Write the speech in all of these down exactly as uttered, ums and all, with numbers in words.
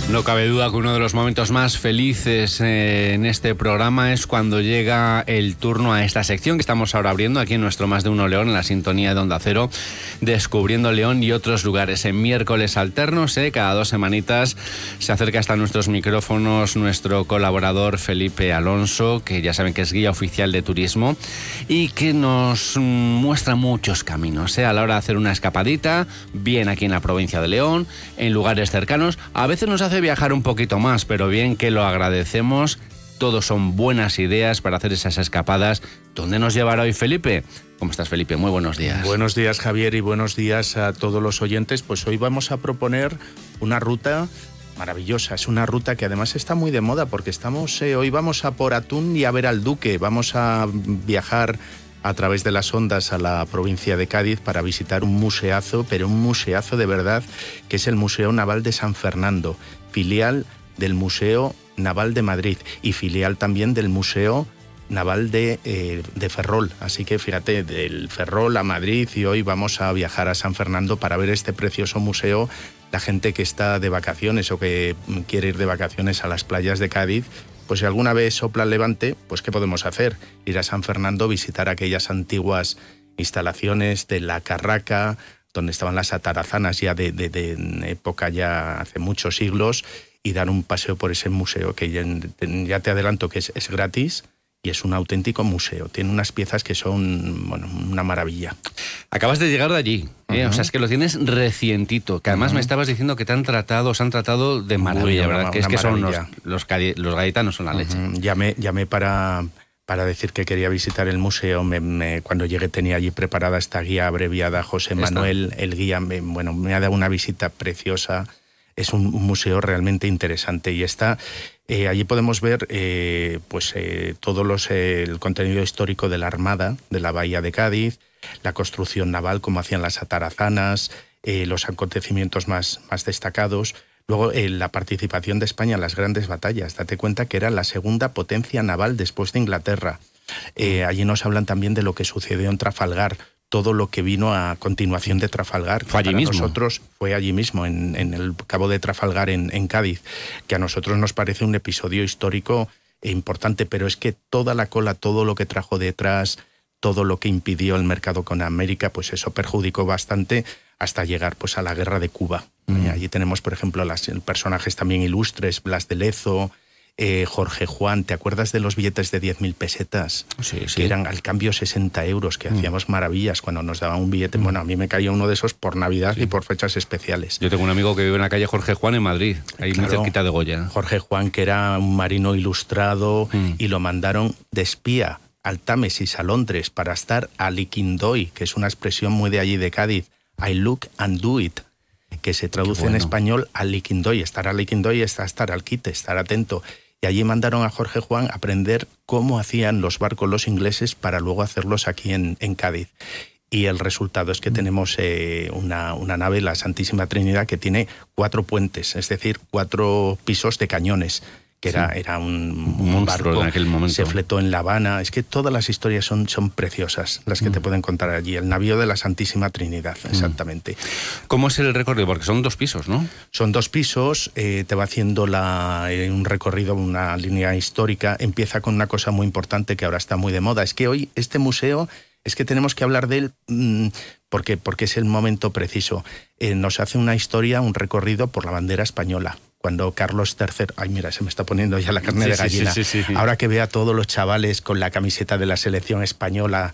No cabe duda que uno de los momentos más felices eh, en este programa es cuando llega el turno a esta sección que estamos ahora abriendo aquí en nuestro Más de Uno León, en la sintonía de Onda Cero, descubriendo León y otros lugares. En miércoles alternos, eh, cada dos semanitas, se acerca hasta nuestros micrófonos nuestro colaborador Felipe Alonso, que ya saben que es guía oficial de turismo y que nos mm, muestra muchos caminos eh, a la hora de hacer una escapadita, bien aquí en la provincia de León, en lugares cercanos. A veces nos hace viajar un poquito más, pero bien que lo agradecemos. Todos son buenas ideas para hacer esas escapadas. ¿Dónde nos llevará hoy Felipe? ¿Cómo estás, Felipe? Muy buenos días. Buenos días, Javier, y buenos días a todos los oyentes. Pues hoy vamos a proponer una ruta maravillosa. Es una ruta que además está muy de moda porque estamos eh, hoy vamos a por atún y a ver al Duque. Vamos a viajar a través de las ondas a la provincia de Cádiz para visitar un museazo, pero un museazo de verdad, que es el Museo Naval de San Fernando, filial del Museo Naval de Madrid y filial también del Museo Naval de, eh, de Ferrol. Así que fíjate, del Ferrol a Madrid, y hoy vamos a viajar a San Fernando para ver este precioso museo. La gente que está de vacaciones o que quiere ir de vacaciones a las playas de Cádiz, pues si alguna vez sopla el levante, pues ¿qué podemos hacer? Ir a San Fernando, visitar aquellas antiguas instalaciones de la Carraca, donde estaban las atarazanas ya de, de, de época ya hace muchos siglos, y dar un paseo por ese museo, que ya, ya te adelanto que es, es gratis y es un auténtico museo. Tiene unas piezas que son, bueno, una maravilla. Acabas de llegar de allí, ¿eh? Uh-huh. O sea, es que lo tienes recientito, que además uh-huh. me estabas diciendo que te han tratado, os han tratado de maravilla, Uy, ¿verdad? Una, que es que maravilla. son los, los, los gaditanos son la leche. Uh-huh. Llamé, llamé para... para decir que quería visitar el museo. Me, me, cuando llegué tenía allí preparada esta guía abreviada, José Manuel, el guía, me, bueno, me ha dado una visita preciosa. Es un, un museo realmente interesante y está, eh, allí podemos ver eh, pues, eh, todo los, eh, el contenido histórico de la Armada, de la Bahía de Cádiz, la construcción naval, cómo hacían las atarazanas, eh, los acontecimientos más, más destacados. Luego, eh, la participación de España en las grandes batallas. Date cuenta que era la segunda potencia naval después de Inglaterra. Eh, allí nos hablan también de lo que sucedió en Trafalgar, todo lo que vino a continuación de Trafalgar. Fue allí mismo. Nosotros fue allí mismo, en, en el Cabo de Trafalgar, en, en Cádiz, que a nosotros nos parece un episodio histórico importante, pero es que toda la cola, todo lo que trajo detrás, todo lo que impidió el mercado con América, pues eso perjudicó bastante hasta llegar pues a la guerra de Cuba. Mm. Allí tenemos, por ejemplo, las personajes también ilustres, Blas de Lezo, eh, Jorge Juan. ¿Te acuerdas de los billetes de diez mil pesetas? Sí, sí. Que eran al cambio sesenta euros, que mm. hacíamos maravillas cuando nos daban un billete. Mm. Bueno, a mí me caía uno de esos por Navidad sí. y por fechas especiales. Yo tengo un amigo que vive en la calle Jorge Juan en Madrid, ahí claro, muy cerquita de Goya. Jorge Juan, que era un marino ilustrado mm. y lo mandaron de espía al Támesis, a Londres, para estar a Liquindoy, que es una expresión muy de allí de Cádiz, I look and do it, que se traduce bueno. en español a Liquindoy. Estar a Liquindoy es estar al quite, estar atento. Y allí mandaron a Jorge Juan a aprender cómo hacían los barcos los ingleses para luego hacerlos aquí en, en Cádiz. Y el resultado es que tenemos eh, una, una nave, la Santísima Trinidad, que tiene cuatro puentes, es decir, cuatro pisos de cañones, que era, sí. era un, un, un barco, en aquel momento. Se fletó en La Habana. Es que todas las historias son, son preciosas, las que mm. te pueden contar allí. El navío de la Santísima Trinidad, exactamente. ¿Cómo es el recorrido? Porque son dos pisos, ¿no? Son dos pisos, eh, te va haciendo la, eh, un recorrido, una línea histórica. Empieza con una cosa muy importante que ahora está muy de moda. Es que hoy este museo, es que tenemos que hablar de él mmm, porque, porque es el momento preciso. Eh, nos hace una historia, un recorrido por la bandera española. Cuando Carlos tercero... Ay, mira, se me está poniendo ya la carne sí, de gallina. Sí, sí, sí, sí. Ahora que ve a todos los chavales con la camiseta de la selección española,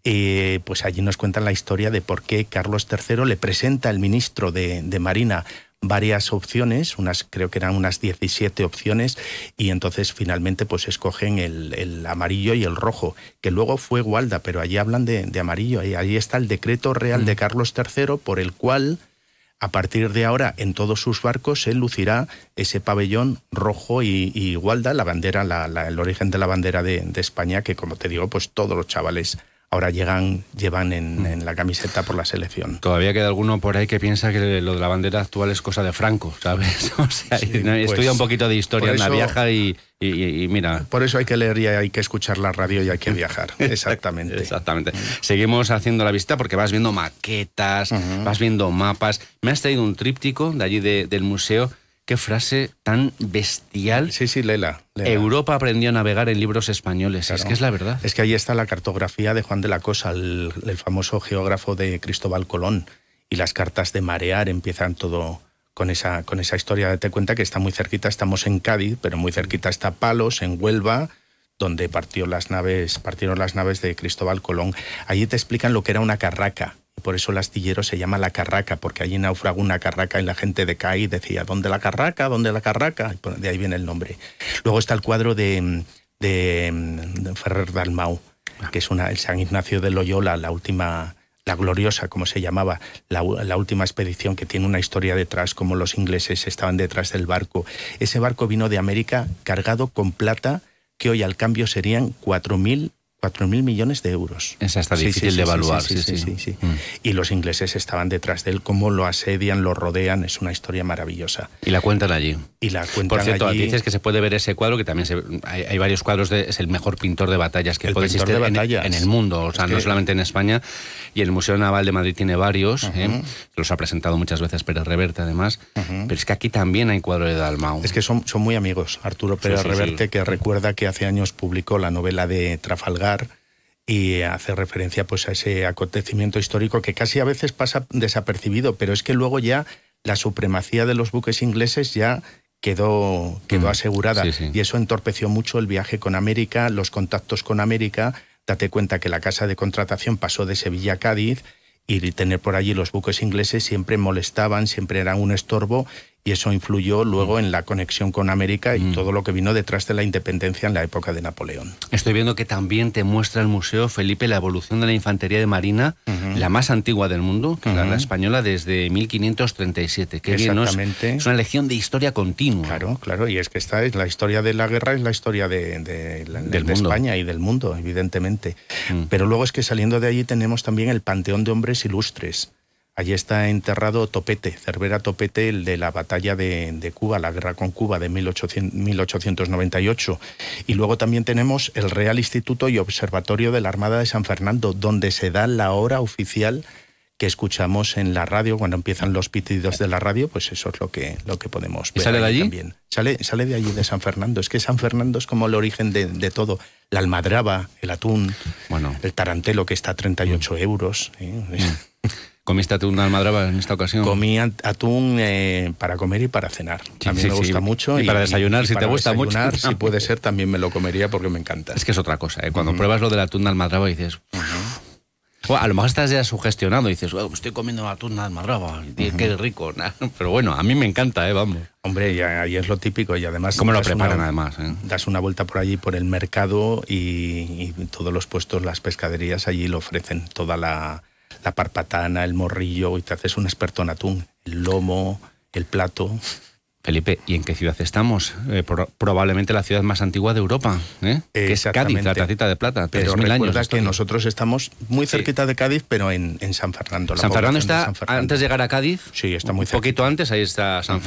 eh, pues allí nos cuentan la historia de por qué Carlos tercero le presenta al ministro de, de Marina varias opciones, unas creo que eran unas diecisiete opciones, y entonces finalmente pues escogen el, el amarillo y el rojo, que luego fue Gualda, pero allí hablan de, de amarillo. Ahí, ahí está el decreto real mm. de Carlos tercero por el cual... A partir de ahora, en todos sus barcos se lucirá ese pabellón rojo y, y Gualda, la bandera, la, la, el origen de la bandera de, de España, que como te digo, pues todos los chavales ahora llegan, llevan en, en la camiseta por la selección. Todavía queda alguno por ahí que piensa que lo de la bandera actual es cosa de Franco, ¿sabes? O sea, sí, pues, estudia un poquito de historia en la eso, viaja y, y, y mira... Por eso hay que leer y hay que escuchar la radio y hay que viajar, exactamente. Exactamente. Seguimos haciendo la visita porque vas viendo maquetas, uh-huh. vas viendo mapas. Me has traído un tríptico de allí de, del museo Qué frase tan bestial. Sí, sí, léela. léela. Europa aprendió a navegar en libros españoles. Claro. Es que es la verdad. Es que ahí está la cartografía de Juan de la Cosa, el, el famoso geógrafo de Cristóbal Colón. Y las cartas de marear empiezan todo con esa, con esa historia. Date cuenta que está muy cerquita, estamos en Cádiz, pero muy cerquita está Palos, en Huelva, donde partió las naves, partieron las naves de Cristóbal Colón. Allí te explican lo que era una carraca. Por eso el astillero se llama La Carraca, porque allí naufragó una carraca y la gente de Cádiz decía, ¿dónde la carraca? ¿Dónde la carraca? Y de ahí viene el nombre. Luego está el cuadro de, de, de Ferrer Dalmau, que es una, el San Ignacio de Loyola, la última, la gloriosa, como se llamaba, la, la última expedición, que tiene una historia detrás, como los ingleses estaban detrás del barco. Ese barco vino de América cargado con plata, que hoy al cambio serían cuatro mil millones de euros. Esa está difícil sí, sí, de evaluar. Sí, sí, sí. sí, sí, sí. Mm. Y los ingleses estaban detrás de él, cómo lo asedian, lo rodean, es una historia maravillosa. Y la cuentan allí. Y la cuentan Por cierto, allí. dices que se puede ver ese cuadro, que también se, hay, hay varios cuadros, de, es el mejor pintor de batallas que el puede existir en, en el mundo, o sea, es no que... solamente en España. Y el Museo Naval de Madrid tiene varios, uh-huh. ¿eh? Los ha presentado muchas veces Pérez Reverte, además. Uh-huh. Pero es que aquí también hay cuadro de Dalmau. Es que son, son muy amigos. Arturo Pérez sí, sí, Reverte, sí. que recuerda que hace años publicó la novela de Trafalgar, y hace referencia pues a ese acontecimiento histórico que casi a veces pasa desapercibido, pero es que luego ya la supremacía de los buques ingleses ya quedó, quedó mm, asegurada sí, sí. y eso entorpeció mucho el viaje con América, los contactos con América. Date cuenta que la casa de contratación pasó de Sevilla a Cádiz y tener por allí los buques ingleses siempre molestaban, siempre eran un estorbo, y eso influyó luego en la conexión con América y mm. todo lo que vino detrás de la independencia en la época de Napoleón. Estoy viendo que también te muestra el museo, Felipe, la evolución de la infantería de marina, uh-huh. la más antigua del mundo, que uh-huh. la española, desde mil quinientos treinta y siete. Qué bien, ¿no? Es, es una lección de historia continua. Claro, claro, y es que esta es la historia de la guerra, es la historia de, de, de, de, de España y del mundo, evidentemente. Mm. Pero luego es que saliendo de allí tenemos también el Panteón de Hombres Ilustres. Allí está enterrado Topete, Cervera Topete, el de la batalla de, de Cuba, la guerra con Cuba de mil ochocientos noventa y ocho. Y luego también tenemos el Real Instituto y Observatorio de la Armada de San Fernando, donde se da la hora oficial que escuchamos en la radio, cuando empiezan los pitidos de la radio, pues eso es lo que, lo que podemos ver. ¿Y sale de allí? También. Sale, sale de allí, de San Fernando. Es que San Fernando es como el origen de, de todo. La almadraba, el atún, bueno. el tarantelo, que está a treinta y ocho mm. euros. ¿eh? Mm. ¿Comiste atún de almadraba en esta ocasión? Comí atún eh, para comer y para cenar. Sí, a mí sí, me gusta sí. mucho. Y, y para desayunar, y, si y te gusta desayunar, mucho. Si puede ser, también me lo comería porque me encanta. Es que es otra cosa, ¿eh? Cuando uh-huh. pruebas lo del atún de almadraba dices... Uh-huh. Bueno, a lo mejor estás ya sugestionado y dices, oh, estoy comiendo atún de almadraba, uh-huh. qué rico. Pero bueno, a mí me encanta, ¿eh? Vamos. Hombre, y ahí es lo típico y además... ¿Cómo lo preparan una, además? ¿eh? Das una vuelta por allí, por el mercado y, y todos los puestos, las pescaderías allí lo ofrecen. Toda la... la parpatana, el morrillo, y te haces un experto en atún, el lomo, el plato. Felipe, ¿y en qué ciudad estamos? Eh, pro- probablemente la ciudad más antigua de Europa, ¿eh? Que es Cádiz, la Tacita de Plata. Pero recuerda años que nosotros estamos muy cerquita sí. de Cádiz, pero en, en San Fernando. La San Fernando está, San Fernando. Antes de llegar a Cádiz, sí, está muy un poquito cerquita. Antes, ahí está San Fernando.